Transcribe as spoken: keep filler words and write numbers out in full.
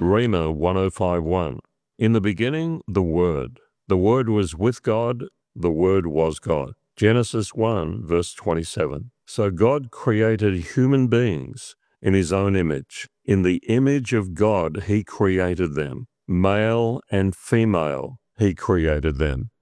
Rhema one oh five one. In the beginning, the Word. The Word was with God. The Word was God. Genesis one, verse twenty-seven. So God created human beings in his own image. In the image of God, he created them. Male and female, he created them.